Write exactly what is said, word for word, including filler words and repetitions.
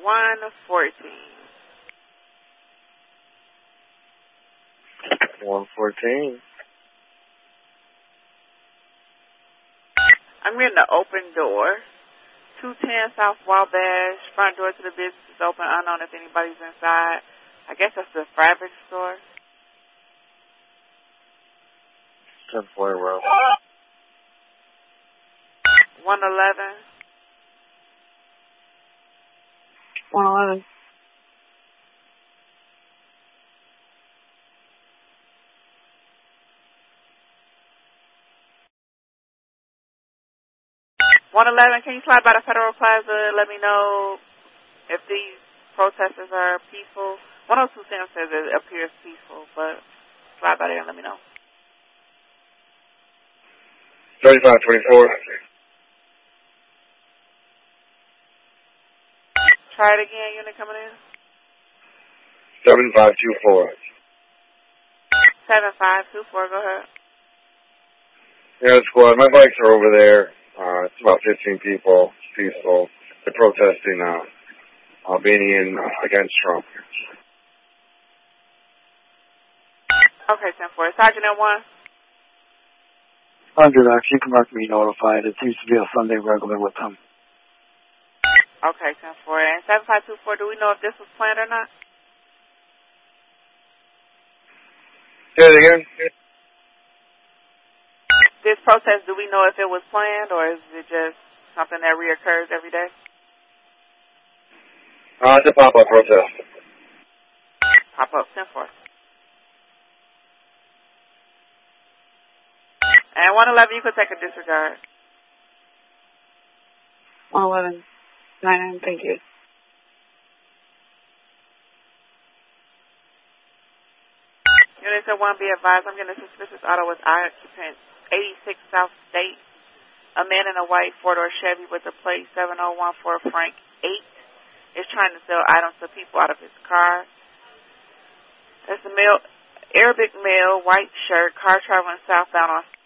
one fourteen. one fourteen. I'm in the open door. two ten South Wabash. Front door to the business is open. Unknown if anybody's inside. I guess that's the fabric store. ten four Road. one eleven. one eleven. one eleven, can you slide by the Federal Plaza? Let me know if these protesters are peaceful. one oh two Sam says it appears peaceful, but slide by there and let me know. thirty-five twenty-four. Try it again, unit coming in. seven five two four. seven five two four, go ahead. Yeah, squad. My bikes are over there. Uh, it's about fifteen people. It's peaceful. They're protesting uh, Albanian against Trump. Okay, ten four. Sergeant at one. Under that, you can mark me notified. It seems to be a Sunday regular with them. Okay, ten four. And seven five two four, do we know if this was planned or not? Say it again. This protest, do we know if it was planned or is it just something that reoccurs every day? Uh, it's a pop-up protest. Pop up, ten four. And one eleven, you could take a disregard. one eleven. nine nine, thank you. Unit at one, be advised, I'm getting a suspicious auto with occupant eighty-six South State. A man in a white four-door Chevy with the plate seven oh one four Frank eight is trying to sell items to people out of his car. It's a male, Arabic male, white shirt, car traveling southbound on